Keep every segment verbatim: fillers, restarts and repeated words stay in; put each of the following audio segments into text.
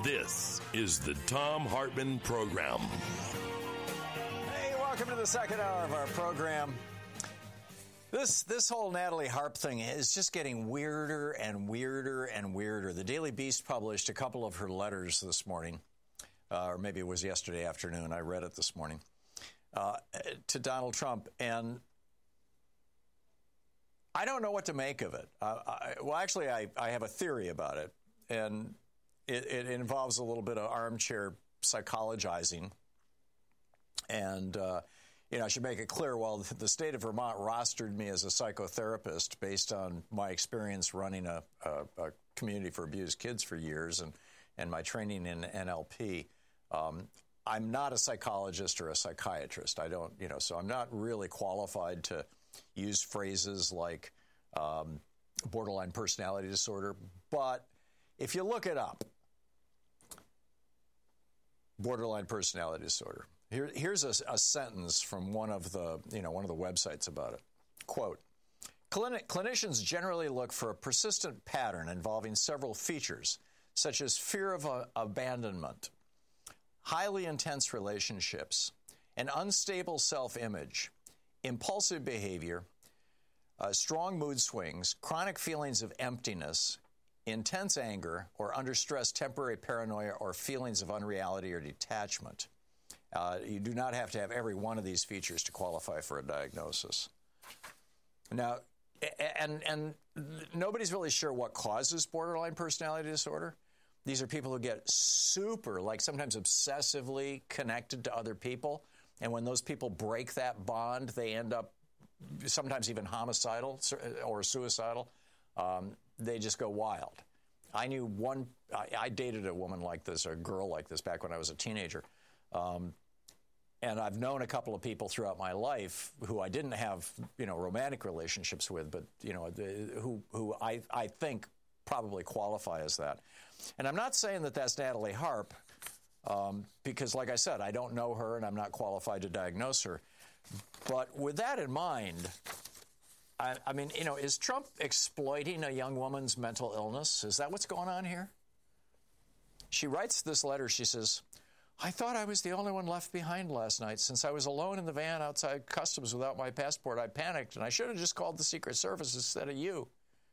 This is the Thom Hartmann Program. Hey, welcome to the second hour of our program. This this whole Natalie Harp thing is just getting weirder and weirder and weirder. The Daily Beast published a couple of her letters this morning, uh, or maybe it was yesterday afternoon. I read it this morning, uh, to Donald Trump, and I don't know what to make of it. Uh, I, well, actually, I, I have a theory about it, and it, it involves a little bit of armchair psychologizing. And, uh, you know, I should make it clear, while the state of Vermont rostered me as a psychotherapist based on my experience running a, a, a community for abused kids for years and, and my training in N L P, um, I'm not a psychologist or a psychiatrist. I don't, you know, so I'm not really qualified to use phrases like um, borderline personality disorder. But if you look it up, borderline personality disorder. Here, here's a, a sentence from one of the, you know, one of the websites about it. Quote, Clin- clinicians generally look for a persistent pattern involving several features, such as fear of uh, abandonment, highly intense relationships, an unstable self-image, impulsive behavior, uh, strong mood swings, chronic feelings of emptiness, intense anger, or under stress temporary paranoia or feelings of unreality or detachment. Uh, you do not have to have every one of these features to qualify for a diagnosis. Now, and and nobody's really sure what causes borderline personality disorder. These are people who get super, like sometimes obsessively connected to other people. And when those people break that bond, they end up sometimes even homicidal or suicidal. Um, they just go wild. I knew one, I, I dated a woman like this, or a girl like this back when I was a teenager. Um, and I've known a couple of people throughout my life who I didn't have, you know, romantic relationships with, but, you know, the, who, who I, I think probably qualify as that. And I'm not saying that that's Natalie Harp, um, because, like I said, I don't know her and I'm not qualified to diagnose her. But with that in mind, I, I mean, you know, is Trump exploiting a young woman's mental illness? Is that what's going on here? She writes this letter. She says, I thought I was the only one left behind last night. Since I was alone in the van outside customs without my passport, I panicked, and I should have just called the Secret Service instead of you.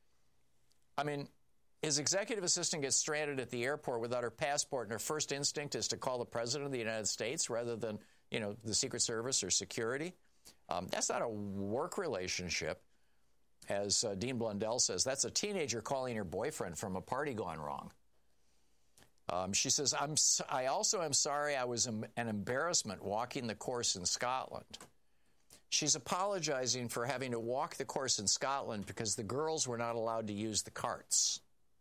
I mean, his executive assistant gets stranded at the airport without her passport, and her first instinct is to call the President of the United States rather than, you know, the Secret Service or security. Um, that's not a work relationship. As uh, Dean Blundell says, that's a teenager calling her boyfriend from a party gone wrong. Um, she says, I'm, I also am sorry I was an embarrassment walking the course in Scotland. She's apologizing for having to walk the course in Scotland because the girls were not allowed to use the carts.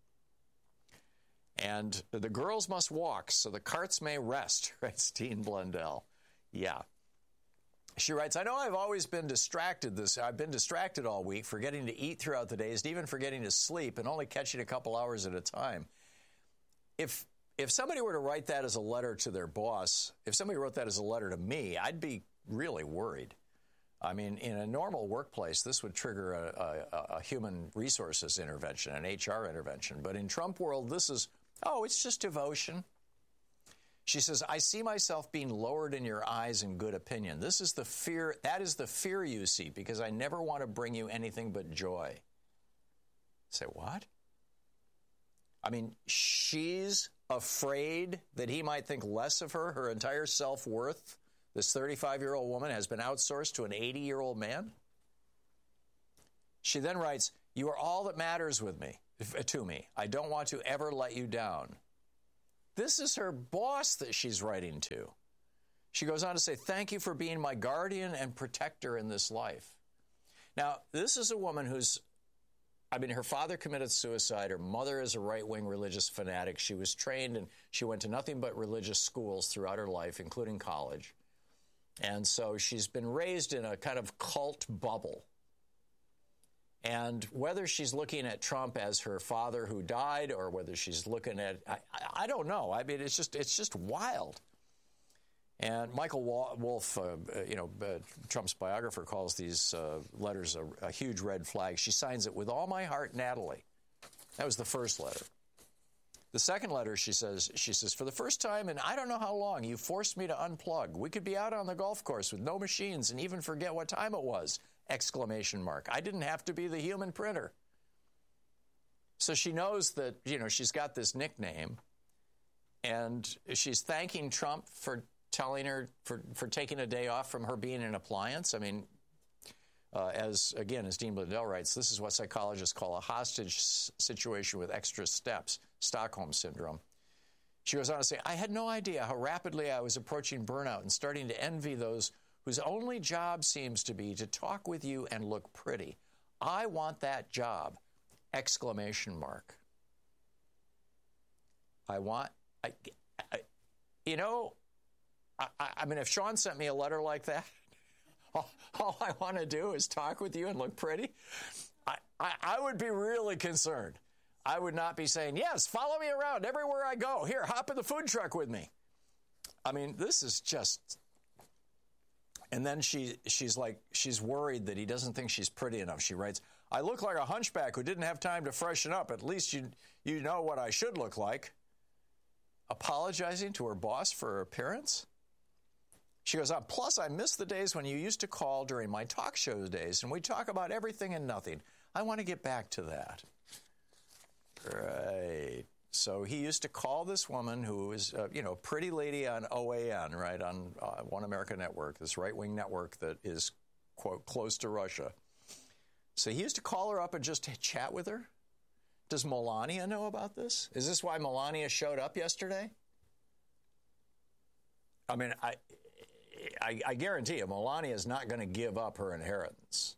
And the girls must walk so the carts may rest, writes Dean Blundell. Yeah. She writes, I know I've always been distracted this. I've been distracted all week, forgetting to eat throughout the days, and even forgetting to sleep, and only catching a couple hours at a time. If if somebody were to write that as a letter to their boss, if somebody wrote that as a letter to me, I'd be really worried. I mean, in a normal workplace, this would trigger a, a, a human resources intervention, an H R intervention. But in Trump world, this is, oh, it's just devotion. She says, I see myself being lowered in your eyes in good opinion. This is the fear. That is the fear you see, because I never want to bring you anything but joy. Say, what? I mean, she's afraid that he might think less of her. Her entire self-worth, this thirty-five-year-old woman, has been outsourced to an eighty-year-old man. She then writes, you are all that matters with me, to me. I don't want to ever let you down. This is her boss that she's writing to. She goes on to say, thank you for being my guardian and protector in this life. Now, this is a woman who's, I mean, her father committed suicide. Her mother is a right-wing religious fanatic. She was trained and she went to nothing but religious schools throughout her life, including college. And so she's been raised in a kind of cult bubble. And whether she's looking at Trump as her father who died, or whether she's looking at, I, I don't know. I mean, it's just it's just wild. And Michael Wolff, uh, you know, uh, Trump's biographer, calls these uh, letters a, a huge red flag. She signs it with all my heart, Natalie. That was the first letter. The second letter, she says, she says, for the first time in I don't know how long, you forced me to unplug. We could be out on the golf course with no machines and even forget what time it was, exclamation mark. I didn't have to be the human printer. So she knows that, you know, she's got this nickname, and she's thanking Trump for telling her, for, for taking a day off from her being an appliance. I mean, uh, as, again, as Dean Blundell writes, this is what psychologists call a hostage s- situation with extra steps, Stockholm Syndrome. She goes on to say, I had no idea how rapidly I was approaching burnout and starting to envy those whose only job seems to be to talk with you and look pretty. I want that job, exclamation mark. I want, I, I, you know, I, I mean, if Sean sent me a letter like that, all, all I want to do is talk with you and look pretty, I, I, I would be really concerned. I would not be saying, yes, follow me around everywhere I go. Here, hop in the food truck with me. I mean, this is just... And then she she's like, she's worried that he doesn't think she's pretty enough. She writes, I look like a hunchback who didn't have time to freshen up. At least you you know what I should look like. Apologizing to her boss for her appearance? She goes on, plus I miss the days when you used to call during my talk show days, and we talk about everything and nothing. I want to get back to that. Right. So he used to call this woman who was, uh, you know, a pretty lady on O A N, right, on uh, One America Network, this right-wing network that is, quote, close to Russia. So he used to call her up and just chat with her. Does Melania know about this? Is this why Melania showed up yesterday? I mean, I, I, I guarantee you, Melania is not going to give up her inheritance.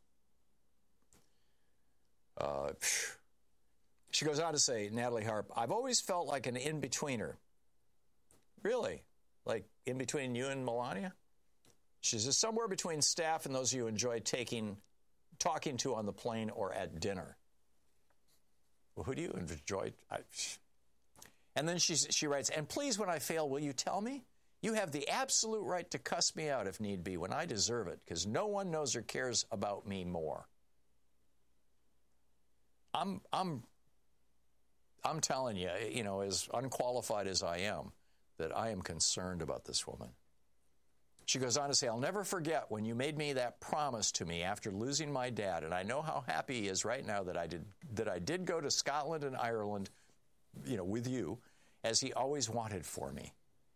Uh, she goes on to say, Natalie Harp, I've always felt like an in-betweener. Really? Like in between you and Melania? She says, somewhere between staff and those you enjoy taking, talking to on the plane or at dinner. Well, who do you enjoy? I, and then she, she writes, and please, when I fail, will you tell me? You have the absolute right to cuss me out if need be when I deserve it, because no one knows or cares about me more. I'm, I'm, I'm telling you, you know, as unqualified as I am, that I am concerned about this woman. She goes on to say, I'll never forget when you made me that promise to me after losing my dad, and I know how happy he is right now that I did that I did go to Scotland and Ireland, you know, with you, as he always wanted for me.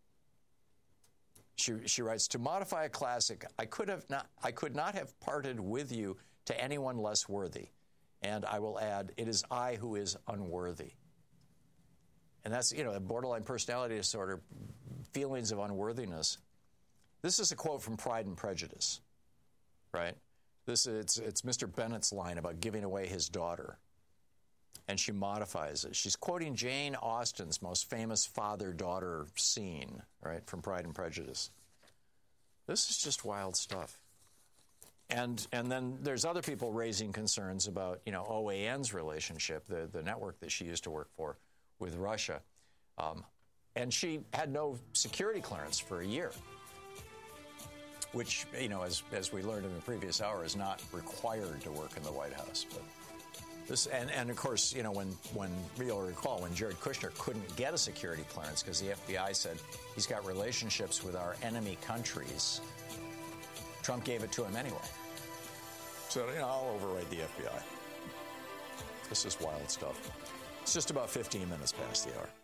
She she writes, to modify a classic, I could have not I could not have parted with you to anyone less worthy. And I will add, it is I who is unworthy. And that's, you know, a borderline personality disorder, feelings of unworthiness. This is a quote from Pride and Prejudice, right? This it's it's Mister Bennett's line about giving away his daughter, and she modifies it. She's quoting Jane Austen's most famous father-daughter scene, right, from Pride and Prejudice. This is just wild stuff. And and then there's other people raising concerns about, you know, O A N's relationship, the the network that she used to work for, with Russia, um, and she had no security clearance for a year. Which, you know, as as we learned in the previous hour, is not required to work in the White House. But this, and, and of course, you know, when, when you'll recall, when Jared Kushner couldn't get a security clearance because the F B I said he's got relationships with our enemy countries, Trump gave it to him anyway. So, you know, I'll override the F B I. This is wild stuff. It's just about fifteen minutes past the hour.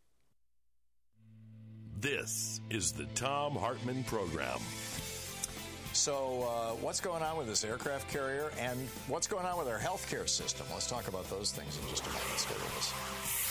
This is the Thom Hartmann Program. So uh, what's going on with this aircraft carrier, and what's going on with our healthcare system? Let's talk about those things in just a moment. Stay with us.